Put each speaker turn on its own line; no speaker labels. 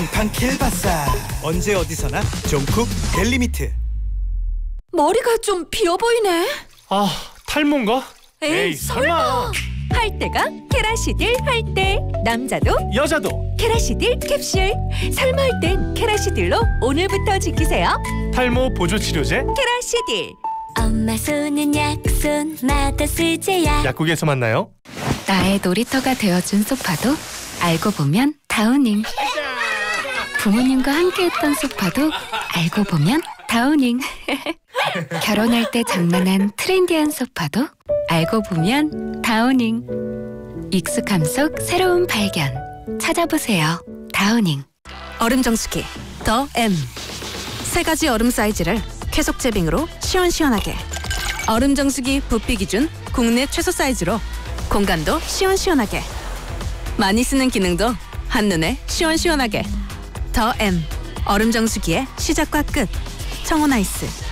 팡팡 킬바사. 언제 어디서나 종쿡 델리미트.
머리가 좀 비어 보이네.
아, 탈모인가?
에이, 설마. 할 때가 케라시딜 할 때. 남자도
여자도
케라시딜 캡슐. 설마 할 땐 케라시딜로 오늘부터 지키세요.
탈모 보조 치료제
케라시딜.
엄마 손은 약손 마더스제야.
약국에서 만나요.
나의 놀이터가 되어준 소파도 알고 보면 다우닝. 부모님과 함께했던 소파도 알고 보면 다우닝. 결혼할 때 장만한 트렌디한 소파도 알고 보면 다우닝. 익숙함 속 새로운 발견 찾아보세요. 다우닝.
얼음 정수기 더 M. 세 가지 얼음 사이즈를 쾌속 제빙으로 시원시원하게. 얼음 정수기 부피 기준 국내 최소 사이즈로 공간도 시원시원하게. 많이 쓰는 기능도 한눈에 시원시원하게. 더 M. 얼음 정수기의 시작과 끝. 청혼아이스.